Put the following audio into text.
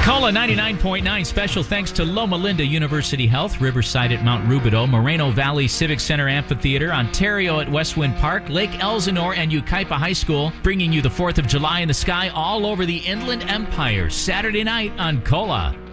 Cola 99.9 special thanks to Loma Linda University Health, Riverside at Mount Rubidoux, Moreno Valley Civic Center Amphitheater, Ontario at Westwind Park, Lake Elsinore, and Yucaipa High School, bringing you the 4th of July in the sky all over the Inland Empire, Saturday night on Cola.